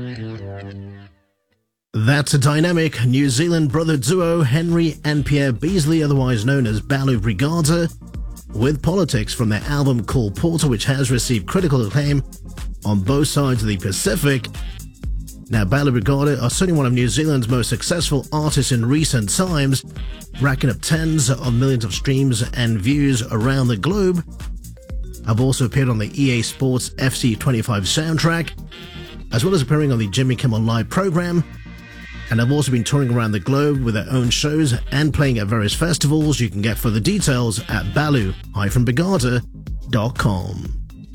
That's a dynamic New Zealand brother duo, Henry and Pierre Beasley, otherwise known as Balu Brigada, with Politics from their album called Porter, which has received critical acclaim on both sides of the Pacific. Now, Balu Brigada are certainly one of New Zealand's most successful artists in recent times, racking up tens of millions of streams and views around the globe. I've also appeared on the EA Sports FC25 soundtrack, as well as appearing on the Jimmy Kimmel Live program. And I've also been touring around the globe with their own shows and playing at various festivals. You can get further details at balu-brigada.com.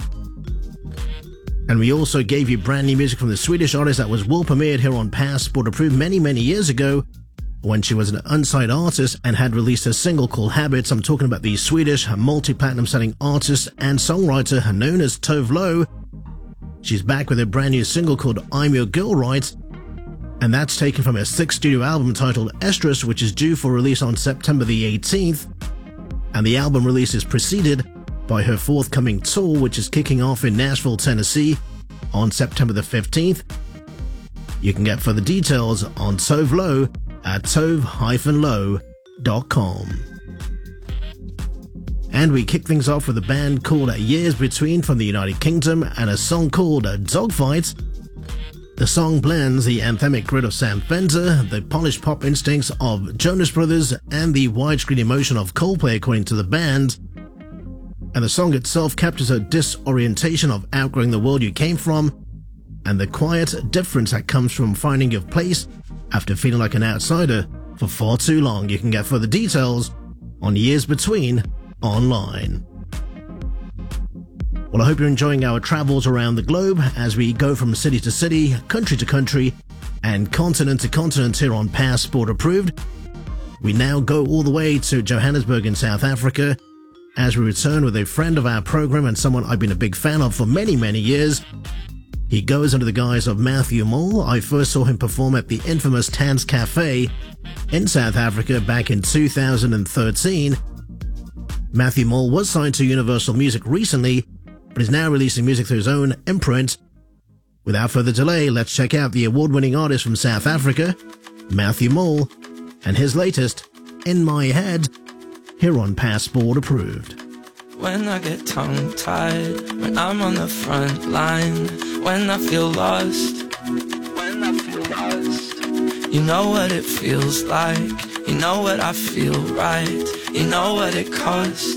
And we also gave you brand new music from the Swedish artist that was world premiered here on Passport Approved many years ago when she was an unsigned artist and had released a single called Habits. I'm talking about the Swedish multi-platinum selling artist and songwriter known as Tove Lo. She's back with a brand new single called I'm Your Girl Right, and that's taken from her 6th studio album titled Estrus, which is due for release on September the 18th. And the album release is preceded by her forthcoming tour, which is kicking off in Nashville, Tennessee on September the 15th. You can get further details on Tove Lo at tove-lo.com. And we kick things off with a band called Years Between from the United Kingdom and a song called Dogfight. The song blends the anthemic grit of Sam Fender, the polished pop instincts of Jonas Brothers, and the widescreen emotion of Coldplay, according to the band. And the song itself captures a disorientation of outgrowing the world you came from, and the quiet difference that comes from finding your place after feeling like an outsider for far too long. You can get further details on Years Between online. Well, I hope you're enjoying our travels around the globe as we go from city to city, country to country, and continent to continent here on Passport Approved. We now go all the way to Johannesburg in South Africa as we return with a friend of our program and someone I've been a big fan of for many years. He goes under the guise of Matthew Mole. I first saw him perform at the infamous Tans Cafe in South Africa back in 2013. Matthew Mole was signed to Universal Music recently, but is now releasing music through his own imprint. Without further delay, let's check out the award-winning artist from South Africa, Matthew Mole, and his latest, In My Head, here on Passport Approved. When I get tongue-tied, when I'm on the front line, when I feel lost, you know what it feels like, you know what I feel right, you know what it costs.